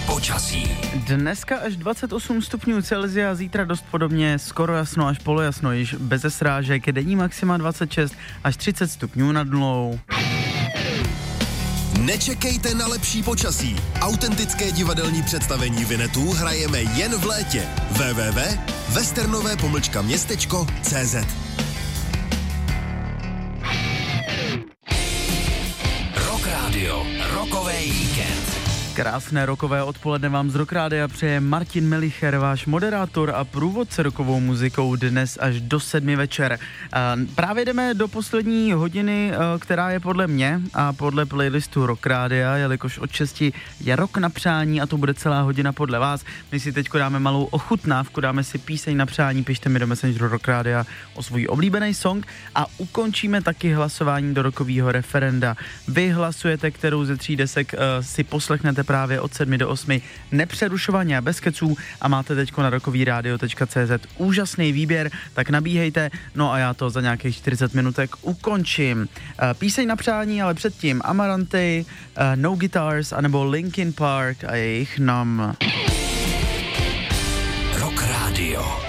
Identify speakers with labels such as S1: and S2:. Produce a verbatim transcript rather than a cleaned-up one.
S1: počasí.
S2: Dneska až dvacet osm stupňů Celsia, zítra dost podobně, skoro jasno až polojasno, již beze srážek, denní maxima dvacet šest až třicet stupňů nad nulou.
S1: Nečekejte na lepší počasí. Autentické divadelní představení Vinetů hrajeme jen v létě. w w w tečka westernové pomlčka městečko tečka c z Rock Radio, rokový víkend.
S2: Krásné rokové odpoledne vám z Rock Rádia přeje Martin Melicher, váš moderátor a průvodce rokovou muzikou dnes až do sedmi večer. Právě jdeme do poslední hodiny, která je podle mě a podle playlistu Rock Rádia, jelikož od šesti je rok na přání a to bude celá hodina podle vás. My si teď dáme malou ochutnávku, dáme si píseň na přání, pište mi do Messengeru Rock Rádia o svůj oblíbený song a ukončíme taky hlasování do rokového referenda. Vy hlasujete, kterou ze tří desek uh, si poslechnete právě od sedmi do osmi nepřerušovaně a bez keců a máte teďko na rokový rádio tečka cé zet úžasný výběr, tak nabíhejte, no a já to za nějakých čtyřicet minutek ukončím. Píseň na přání, ale předtím Amaranty, No Guitars anebo Linkin Park a jejich Numb.
S1: Rock Radio.